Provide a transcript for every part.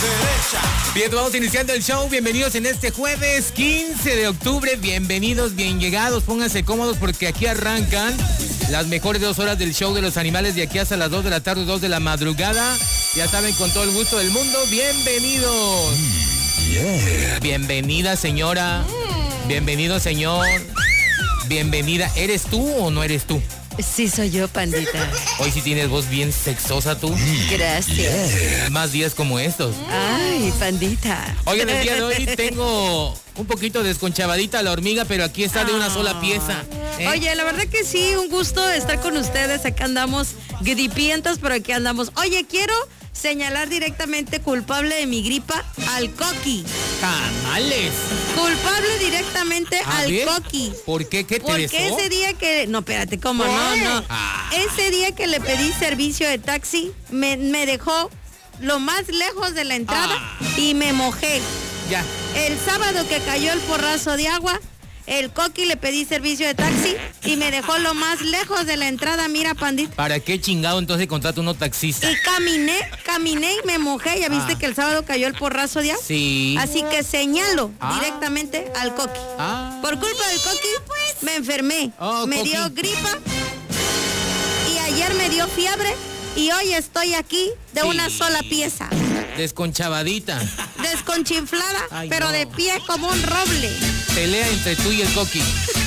Bien, vamos iniciando el show. Bienvenidos en este jueves 15 de octubre. Bienvenidos, bien llegados. Pónganse cómodos porque aquí arrancan las mejores 2 horas del show de los animales de aquí hasta las 2 de la tarde, 2 de la madrugada. Ya saben, con todo el gusto del mundo. Bienvenidos. Yeah. Bienvenida, señora. Bienvenido, señor. Bienvenida. ¿Eres tú o no eres tú? Sí, soy yo, pandita. Hoy sí tienes voz bien sexosa tú. Gracias. Yeah. Más días como estos. Ay, pandita. Oigan, el día de hoy tengo un poquito desconchavadita la hormiga, pero aquí está de una sola pieza. Oye, la verdad que sí, un gusto estar con ustedes. Acá andamos gripientos, pero aquí andamos. Oye, quiero señalar directamente culpable de mi gripa al Coqui. ¡Canales! Culpable directamente al Coqui. ¿Por qué? ¿Qué te Porque besó? ese día que... No, espérate, ¿cómo? No. Ese día que le pedí servicio de taxi, me dejó lo más lejos de la entrada y me mojé. Ya. El sábado que cayó el porrazo de agua, el Coqui le pedí servicio de taxi y me dejó lo más lejos de la entrada, mira, pandita. ¿Para qué chingado entonces contrata uno taxista? Y caminé y me mojé. Ya viste que el sábado cayó el porrazo de agua. Sí. Así que señalo directamente al Coqui. Por culpa del Coqui me enfermé. Me dio gripa y ayer me dio fiebre y hoy estoy aquí de una sola pieza. Desconchavadita. Desconchinflada, pero de pie como un roble. Pelea entre tú y el Coqui.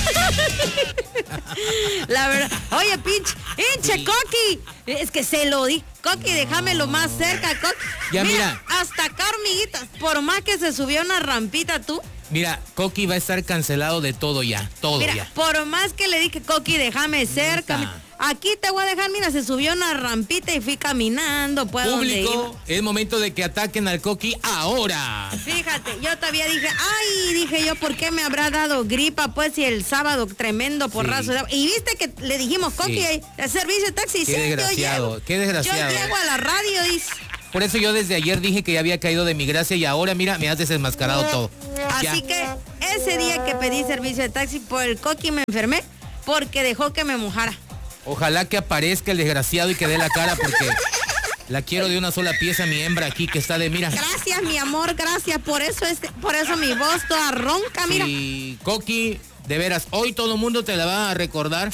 La verdad. Oye, hinche, Coqui. Es que se lo di. Coqui, déjamelo más cerca, Coqui. Ya mira. Hasta acá, hormiguitas. Por más que se subió una rampita tú. Mira, Coqui va a estar cancelado de todo ya. Todo ya. Por más que le dije, Coqui, déjame cerca. Aquí te voy a dejar, mira, se subió una rampita y fui caminando. Pues, público, es momento de que ataquen al Coqui ahora. Fíjate, yo todavía dije yo, ¿por qué me habrá dado gripa? Pues si el sábado tremendo porrazo de agua. Y viste que le dijimos, Coqui, el servicio de taxi. Qué desgraciado, qué desgraciado. Yo llego a la radio, dice. Por eso yo desde ayer dije que ya había caído de mi gracia y ahora, mira, me has desenmascarado todo. Así que ese día que pedí servicio de taxi por el Coqui me enfermé porque dejó que me mojara. Ojalá que aparezca el desgraciado y que dé la cara porque la quiero de una sola pieza, mi hembra aquí que está de mira. Gracias, mi amor, gracias. Por eso mi voz toda ronca, mira. Sí, Coqui, de veras, hoy todo el mundo te la va a recordar.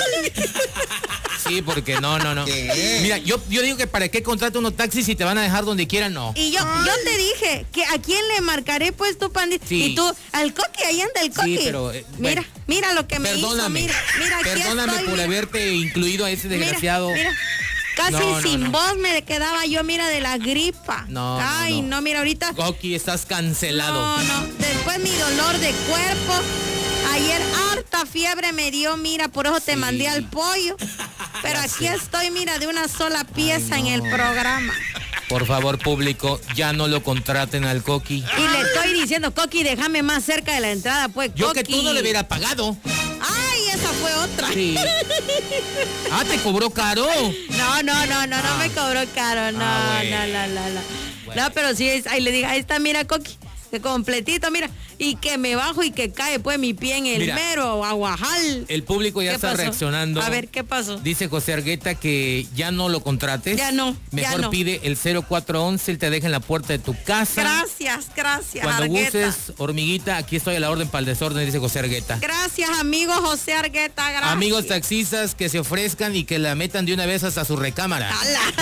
Sí, porque no. Mira, yo digo que para qué contrata unos taxis si te van a dejar donde quieran, no. Y yo te dije que a quién le marcaré pues tú, pandita. Sí. Y tú, al Coqui, ahí anda el Coqui. Sí, pero mira lo que me hizo, mira, perdóname estoy, por haberte incluido a ese desgraciado. Mira. Casi sin voz me quedaba yo, mira, de la gripa. No, mira, ahorita. Coqui, estás cancelado. No. Después mi dolor de cuerpo. Ayer harta fiebre me dio, mira, por eso te mandé al pollo. Pero aquí estoy, mira, de una sola pieza en el programa. Por favor, público, ya no lo contraten al Coqui. Y le estoy diciendo, Coqui, déjame más cerca de la entrada, pues, Yo Coqui. que tú no le hubiera pagado. Ay, esa fue otra. Sí. ¿Te cobró caro? No me cobró caro, no. Bueno. No, pero sí, ahí le dije, ahí está, mira, Coqui, que completito, mira, y que me bajo y que cae, pues, mi pie en el mero aguajal. El público ya está reaccionando. A ver, ¿qué pasó? Dice José Argueta que ya no lo contrates. Ya no. Mejor pide el 0411, él te deja en la puerta de tu casa. Gracias, Cuando Argueta. gustes, hormiguita, aquí estoy a la orden para el desorden, dice José Argueta. Gracias, amigo José Argueta, gracias. Amigos taxistas que se ofrezcan y que la metan de una vez hasta su recámara.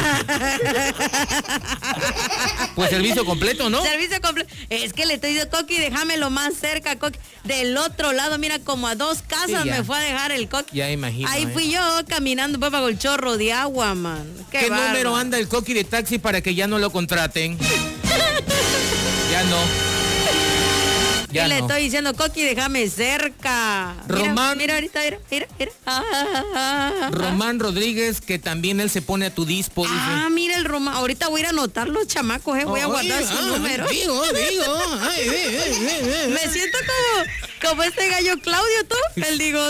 Pues servicio completo, ¿no? Servicio completo. Es que le estoy diciendo, Coqui, déjamelo más cerca, Coqui. Del otro lado, mira, como a 2 casas me fue a dejar el Coqui. Ya imagino. Ahí fui yo caminando pues bajo el chorro de agua, man. ¿Qué número anda el Coqui de taxi para que ya no lo contraten? Ya no. Ya le estoy diciendo, Coqui, déjame cerca. Román. Mira ahorita, mira. Román Rodríguez, que también él se pone a tu dispo. Dice. Mira el Román. Ahorita voy a ir a anotar los chamacos, voy a guardar su número. Digo. Me siento como este gallo Claudio, ¿tú? El digo.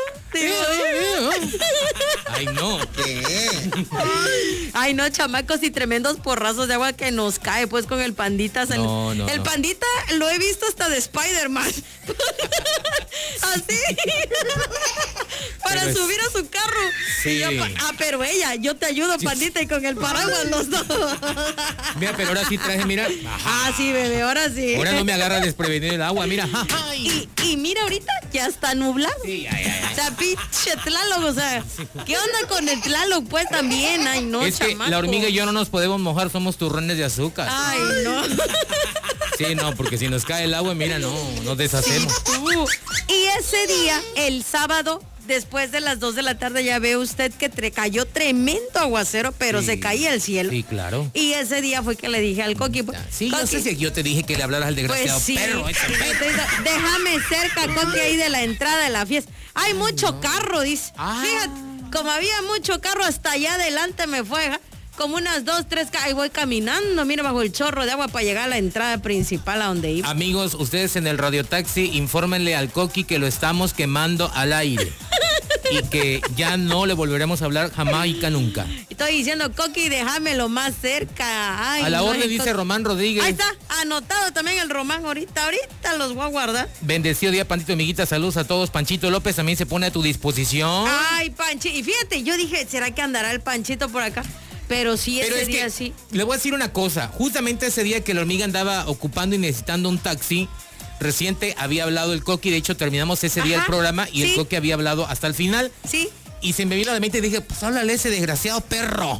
Ay, no. ¿Qué? Ay, no, chamacos, y tremendos porrazos de agua que nos cae, pues, con el pandita. El pandita lo he visto hasta de Spider-Man. Así. Para pero subir a su carro. Sí. Y yo, pero yo te ayudo, pandita, y con el paraguas los dos. Mira, pero ahora sí traje, mira. Ajá. Sí, bebé, ahora sí. Ahora no me agarra desprevenido el agua, mira. Y mira, ahorita ya está nublado. Sí, ya. O sea, pinche Tlaloc, o sea, ¿qué onda con el Tlaloc? Pues también, ay, no, es chamaco. Que la hormiga y yo no nos podemos mojar, somos turrones de azúcar. Ay, no. Sí, no, porque si nos cae el agua, mira, no, nos deshacemos. Sí, y ese día, el sábado, después de las 2 de la tarde, ya ve usted que cayó tremendo aguacero, pero sí, se caía el cielo. Sí, claro. Y ese día fue que le dije al Coqui. Sí, Coqui, no sé si yo te dije que le hablaras al desgraciado pues sí, perro. Déjame cerca, Coqui, ahí de la entrada de la fiesta. Hay mucho carro, dice. Fíjate, como había mucho carro, hasta allá adelante me fue, como unas 2, 3, ahí voy caminando, mira, bajo el chorro de agua para llegar a la entrada principal a donde iba. Amigos, ustedes en el radiotaxi, infórmenle al Coqui que lo estamos quemando al aire. Y que ya no le volveremos a hablar jamás y nunca. Estoy diciendo, Coqui, déjamelo más cerca. Ay, a la orden dice Román Rodríguez. Ahí está, anotado también el Román ahorita los voy a guardar. Bendecido día, Panchito, amiguita, saludos a todos. Panchito López también se pone a tu disposición. Ay, Panchito, y fíjate, yo dije, ¿será que andará el Panchito por acá? Pero sí, ese día sí. Le voy a decir una cosa, justamente ese día que la hormiga andaba ocupando y necesitando un taxi, reciente había hablado el Coqui, de hecho terminamos ese día el programa y el Coqui había hablado hasta el final. Sí. Y se me vino a la mente y dije, pues háblale a ese desgraciado perro.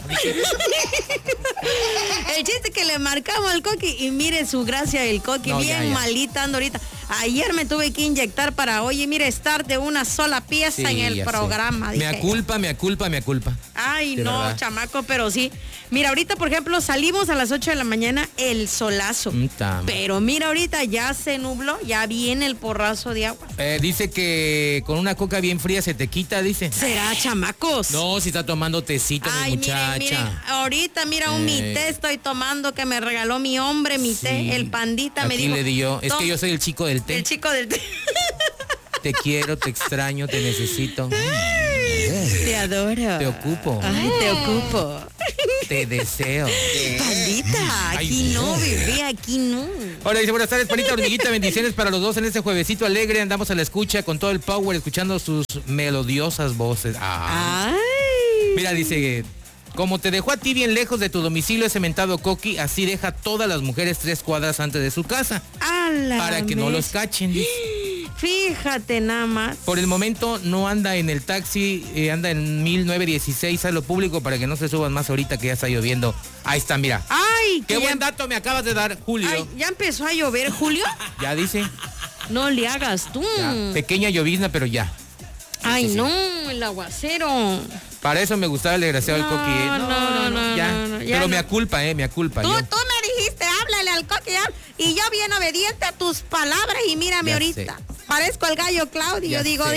El chiste que le marcamos al Coqui y mire su gracia el Coqui, no, bien ya. Malita ando ahorita. Ayer me tuve que inyectar para, oye, mire, estar de una sola pieza en el programa. Me aculpa. Ay, no, verdad. Chamaco, pero sí. Mira, ahorita, por ejemplo, salimos a las 8 de la mañana, el solazo. Pero mira, ahorita ya se nubló, ya viene el porrazo de agua. Dice que con una coca bien fría se te quita, dice. ¿Será, chamacos? No, si está tomando tecito, mi muchacha. Miren, ahorita, mira, mi té estoy tomando que me regaló mi hombre, mi té, el pandita. Aquí me dijo. Le di yo, es que yo soy el chico del té. El chico del té. Te quiero, te extraño, te necesito. Te adoro. Te ocupo. Ay, te ocupo. Te deseo. Pandita, aquí no, bebé, aquí no. Hola, dice, buenas tardes, Panita, hormiguita, bendiciones para los dos en este juevesito alegre. Andamos a la escucha con todo el power, escuchando sus melodiosas voces. Ay. Mira, dice, como te dejó a ti bien lejos de tu domicilio ese mentado Coqui, así deja a todas las mujeres 3 cuadras antes de su casa. Para que no los cachen, dice. Fíjate nada más. Por el momento no anda en el taxi, anda en 1916 a lo público para que no se suban más ahorita que ya está lloviendo. Ahí está, mira. Ay, qué buen dato me acabas de dar, Julio. Ay, ¿ya empezó a llover, Julio? Ya dice. No le hagas tú. Ya, pequeña llovizna, pero ya. Ay, sí. No, el aguacero. Para eso me gustaba el desgraciado del Coqui. No, ya. Pero no. me aculpa. Tú me dijiste, háblale al Coqui, y yo bien obediente a tus palabras y mírame ya ahorita. Sé. Parezco el gallo Claudio. Ya digo.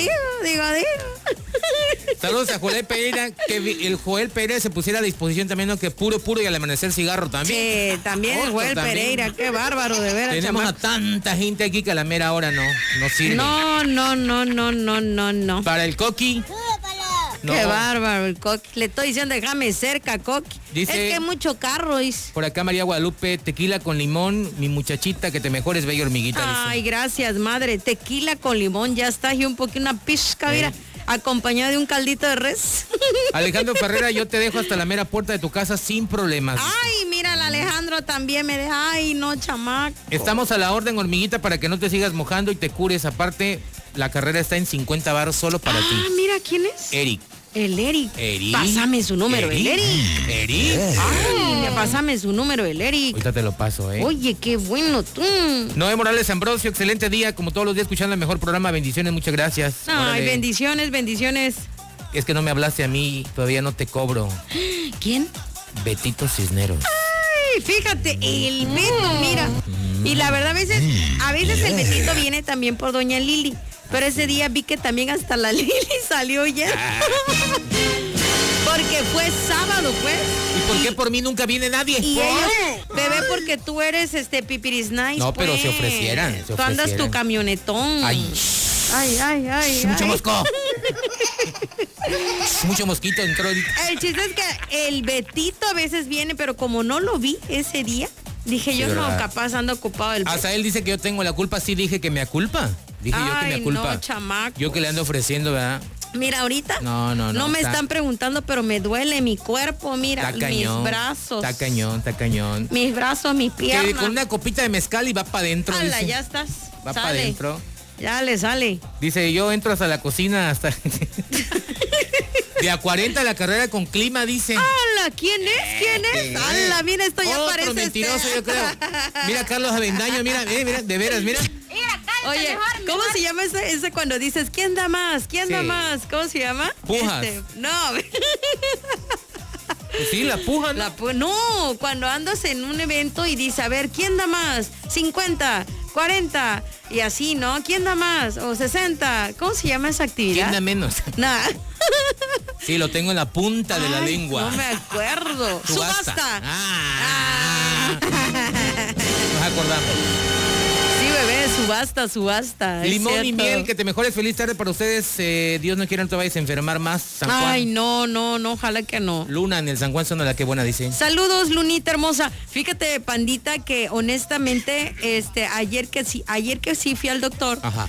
Saludos a Joel Pereira, que el Joel Pereira se pusiera a disposición también, ¿no? Que puro y al amanecer cigarro también. Sí, también el Joel Pereira, qué bárbaro, de veras. Tenemos a tanta gente aquí que a la mera hora no sirve. No. Para el Coqui. No. Qué bárbaro el Coqui. Le estoy diciendo, déjame cerca, Coqui. Dice, es que hay mucho carro, dice. Por acá María Guadalupe, tequila con limón, mi muchachita, que te mejores, bella hormiguita. Ay, dice. Gracias, madre. Tequila con limón, ya está. Y un poquito, una pizca, mira, acompañado de un caldito de res. Alejandro Ferrera, yo te dejo hasta la mera puerta de tu casa sin problemas. Ay, mira, el Alejandro también me deja. Ay, no, chamaco. Estamos a la orden, hormiguita, para que no te sigas mojando y te cures. Aparte, la carrera está en 50 baros solo para ti. Mira, ¿quién es? Eric. El Eric. Pásame su número, el Eric. Ay, pásame su número, el Eric. Ahorita te lo paso, Oye, qué bueno tú. Noé Morales Ambrosio, excelente día, como todos los días escuchando el mejor programa. Bendiciones, muchas gracias. Ay, bendiciones. Es que no me hablaste a mí, todavía no te cobro. ¿Quién? Betito Cisneros. Ay, fíjate, el Beto, mira. Y la verdad, a veces el Betito viene también por doña Lili. Pero ese día vi que también hasta la Lili salió ya. Porque fue sábado, pues. ¿Y por qué por mí nunca viene nadie? Y ellos, bebé, porque tú eres Pipiris Nice. No, pues. Pero se ofrecieran. Tú andas tu camionetón. Ay. Mucho mosco. Mucho mosquito entró. El chiste es que el Betito a veces viene, pero como no lo vi ese día, dije yo, no, capaz ando ocupado el Hasta él dice que yo tengo la culpa, sí dije que me aculpa. Dije yo que me culpa. No, chamaco. Yo que le ando ofreciendo, ¿verdad? Mira, ahorita no me están preguntando, pero me duele mi cuerpo, mira, mis brazos. Está cañón. Mis brazos, mis piernas. Que con una copita de mezcal y va para adentro. Hala, ya estás. Va para adentro. Ya le sale. Dice, yo entro hasta la cocina hasta... De a 40 la carrera con clima, dice. ¡Hala! ¿Quién es? ¡Hala! Mira, esto ya parece... mentiroso, yo creo. Mira, Carlos Avendaño, mira, de veras, mira. Oye, ¿cómo se llama ese cuando dices, ¿quién da más? ¿Quién da más? ¿Cómo se llama? Pujas. No. Pues sí, la puja, ¿no? No, cuando andas en un evento y dices, a ver, ¿quién da más? 50, 40, y así, ¿no? ¿Quién da más? O 60. ¿Cómo se llama esa actividad? ¿Quién da menos? Nada. Sí, lo tengo en la punta de la lengua. No me acuerdo. Subasta. Nos acordamos. Sí, bebé, subasta. Limón y miel, que te mejores. Feliz tarde para ustedes. Dios no quiera no te vayas a enfermar más. San Juan. Ay, no, ojalá que no. Luna en el San Juan Sonora, qué buena, dice. Saludos, Lunita hermosa. Fíjate, pandita, que honestamente, ayer que sí fui al doctor. Ajá.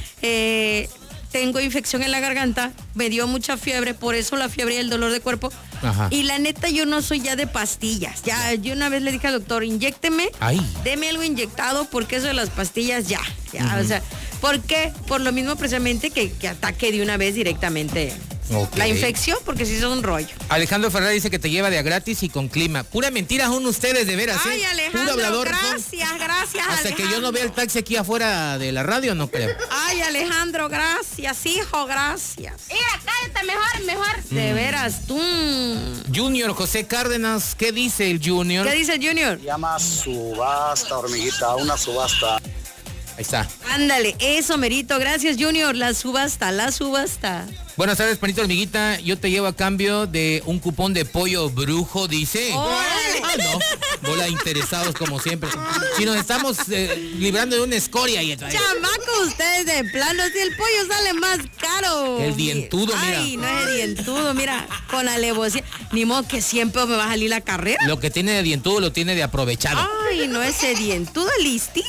Tengo infección en la garganta, me dio mucha fiebre, por eso la fiebre y el dolor de cuerpo. Ajá. Y la neta, yo no soy ya de pastillas. Ya, yo una vez le dije al doctor, inyécteme, deme algo inyectado, porque eso de las pastillas ya. O sea, ¿por qué? Por lo mismo precisamente que ataque de una vez directamente la infección, porque si es un rollo. Alejandro Ferrer dice que te lleva de a gratis y con clima. Pura mentira son ustedes, de veras. Ay, Alejandro, puro hablador, gracias, hasta Alejandro. que yo no vea el taxi aquí afuera de la radio, no creo. Ay, Alejandro, gracias, hijo, gracias. Mira, cállate, mejor. De veras, tú. Junior José Cárdenas, ¿qué dice el Junior? ¿Qué dice el Junior? Se llama subasta, hormiguita, una subasta. Ahí está. Ándale, eso, merito. Gracias, Junior. La subasta. Buenas tardes, panito hormiguita. Yo te llevo a cambio de un cupón de pollo brujo, dice. No. Bola de interesados, como siempre. Si nos estamos librando de una escoria. Chamaco, ustedes de plano, si el pollo sale más caro. El dientudo, mira. Ay, no es el dientudo, mira, con alevosía. Ni modo que siempre me va a salir la carrera. Lo que tiene de dientudo lo tiene de aprovechado. Ay, no, ese dientudo, listito.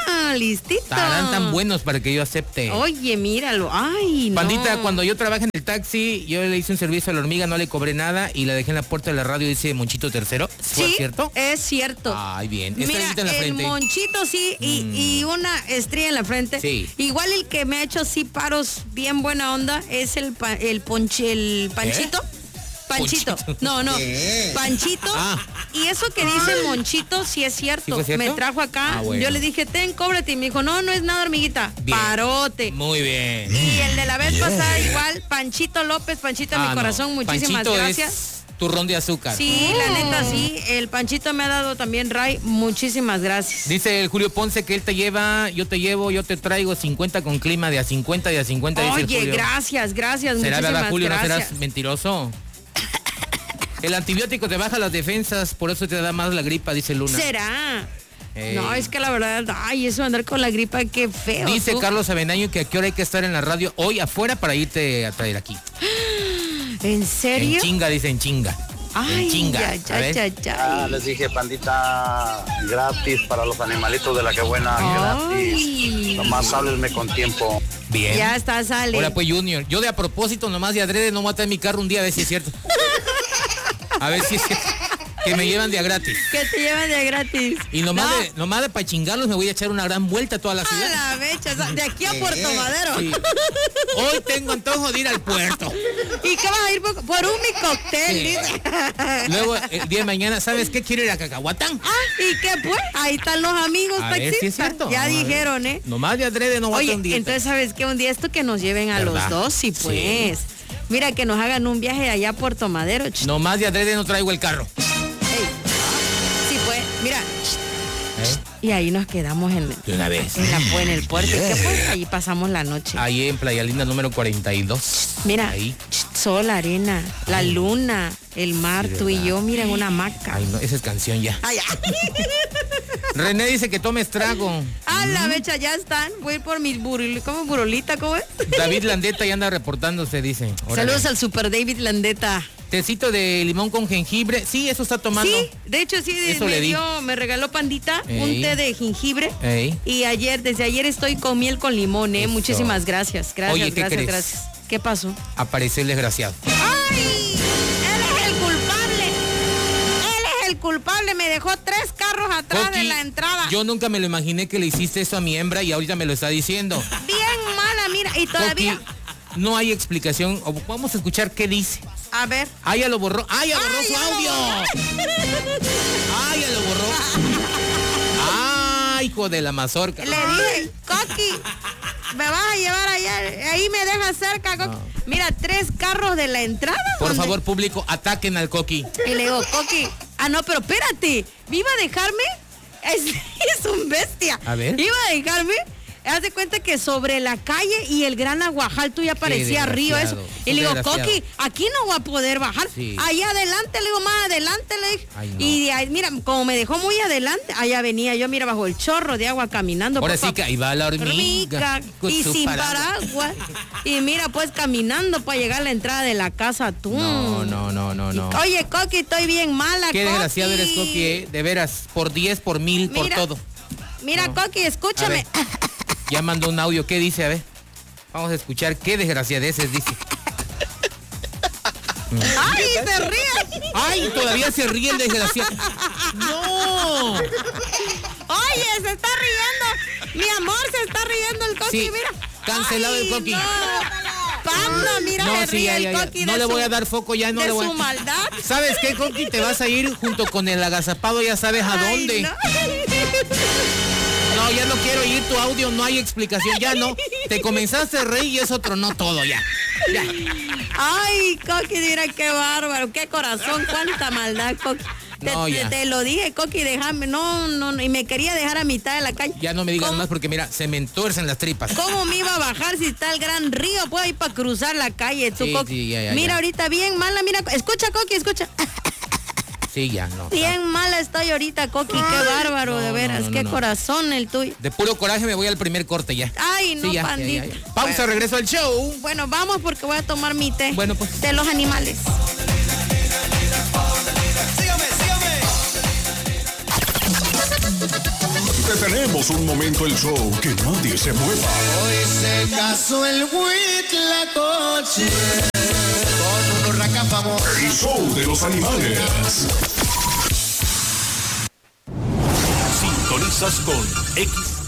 Estarán tan buenos para que yo acepte. Oye, míralo. Ay, no. Pandita, cuando yo trabajé en el taxi, yo le hice un servicio a la hormiga, no le cobré nada y la dejé en la puerta de la radio, dice Monchito III. Sí, cierto? Es cierto. Ay, bien. Mira, en la frente. El Monchito sí, y una estrella en la frente. Sí. Igual el que me ha hecho así paros bien buena onda es el Panchito. Panchito. No. Panchito. Y eso que dice Monchito sí es cierto. ¿Sí fue cierto? Me trajo acá. Bueno. Yo le dije, cóbrate. Y me dijo, no es nada, hormiguita. Bien. Parote. Muy bien. Y el de la vez pasada igual, Panchito López, Panchito en mi corazón, muchísimas Panchito gracias. Es turrón de azúcar. Sí, la neta sí. El Panchito me ha dado también, Ray, muchísimas gracias. Dice el Julio Ponce que él te lleva, yo te traigo 50 con clima de a 50, dice Oye, el Julio. gracias, ¿Será verdad, Julio? gracias. ¿No serás mentiroso? El antibiótico te baja las defensas, por eso te da más la gripa, dice Luna. ¿Será? No, es que la verdad, eso de andar con la gripa, qué feo. Dice Carlos Avendaño que a qué hora hay que estar en la radio hoy afuera para irte a traer aquí. ¿En serio? En chinga. Ay, en chinga. Ya. Les dije, pandita, gratis para los animalitos de la que buena, gratis. Nomás háblenme con tiempo. Bien. Ya está, sale. Ahora pues, Junior, yo de a propósito, nomás de adrede, no voy a traer mi carro un día a ver si es cierto. A ver si es cierto. Que me llevan de a gratis. Que te llevan de a gratis. Y nomás de para chingarlos me voy a echar una gran vuelta a toda la ciudad. A la mecha, de aquí a Puerto Madero. Sí. Hoy tengo antojo de ir al puerto. ¿Y qué vas a ir por un mi cóctel? Sí. Dice. Luego, el día de mañana, ¿sabes qué? Quiero ir a Cacahuatán. ¿Y qué pues? Ahí están los amigos taxistas. Si es cierto. Ya dijeron, ¿eh? Nomás de adrede no voy a un día. Entonces, ¿sabes qué? Un día esto que nos lleven a ¿verdad? los dos, sí, pues. Sí. Mira, que nos hagan un viaje allá a Puerto Madero. Nomás de adrede no traigo el carro. Sí, pues, mira. Y ahí nos quedamos de una vez. En el puerto. ¿Qué pues? Ahí pasamos la noche. Ahí en Playa Linda número 42. Mira, ahí. Sol, arena, la luna, el mar, tú y yo, mira, en una hamaca. Ay, no, esa es canción ya. Ay, René dice que tomes trago. La mecha, ya están. Voy a ir por mis burolita, ¿cómo es? David Landeta ya anda reportándose, dice. Órale. Saludos al super David Landeta. Tecito de limón con jengibre. Sí, eso está tomando. Sí, de hecho sí, me regaló Pandita un té de jengibre. Y desde ayer estoy con miel con limón, ¿eh? Eso. Muchísimas gracias. Oye, gracias. ¿Qué pasó? Apareció el desgraciado. ¡Ay! Él es el culpable. Él es el culpable. Me dejó 3 carros atrás Coqui, de la entrada. Yo nunca me lo imaginé que le hiciste eso a mi hembra y ahorita me lo está diciendo. Bien mala, mira. Y todavía... Coqui, no hay explicación. Vamos a escuchar qué dice. A ver. Ya lo borró. Ya borró su audio. Ya lo borró. Hijo de la mazorca. Le dije, Coqui, me vas a llevar allá. Ahí me dejas cerca, Coqui. No. Mira, 3 carros de la entrada. Por favor, público, ataquen al Coqui. Y le digo, Coqui, no, pero espérate. ¿Me iba a dejarme? Es un bestia. A ver. ¿Iba a dejarme? Haz de cuenta que sobre la calle y el Gran Aguajalto ya parecía río eso. Y le digo, Coqui, aquí no voy a poder bajar. Sí. Allá adelante, le digo, más adelante, le dije. No. Y de ahí, mira, como me dejó muy adelante, allá venía yo, mira, bajo el chorro de agua caminando. Ahora sí que ahí va la hormiga. Y sin paraguas. Y mira, pues caminando para llegar a la entrada de la casa tú. No. Oye, Coqui, estoy bien mala, Qué desgraciado eres, Coqui, de veras, por 10, por 1000, por todo. Mira, Coqui, escúchame. Ya mandó un audio, ¿qué dice? A ver, vamos a escuchar qué desgraciadeces dice. ¡Ay, se ríe! ¡Ay, todavía se ríe el desgraciado! ¡No! Oye, se está riendo. Mi amor, se está riendo el Coqui, sí, mira. Cancelado el Coqui. No. Panda, mira, se ríe el Coqui. No le voy a dar foco ya, no le voy a... su maldad. ¿Sabes qué, Coqui? Te vas a ir junto con el agazapado, ya sabes a dónde. No, ya no quiero oír tu audio, no hay explicación, ya no. Te comenzaste a reír y es otro no todo, ya. Ay, Coqui, mira qué bárbaro, qué corazón, cuánta maldad, Coqui. Te lo dije, Coqui, déjame, no, y me quería dejar a mitad de la calle. Ya no me digas más porque mira, se me entuercen las tripas. ¿Cómo me iba a bajar si está el gran río? Puedo ir para cruzar la calle, tú, Coqui. Sí, ya, mira, ahorita bien mala, mira, escucha, Coqui, escucha. Sí, ya, no. Bien mala estoy ahorita, Coqui, qué bárbaro, de veras, qué corazón el tuyo. De puro coraje me voy al primer corte ya. Ay, no, sí, Pandita. Ya. Pausa, regreso al show. Bueno, vamos porque voy a tomar mi té. Bueno, pues. De los animales. Sígame. Detenemos un momento el show, que nadie se mueva. Hoy se casó el Huitlacoche con un huracán famoso. El show de los animales. Sintonizas con X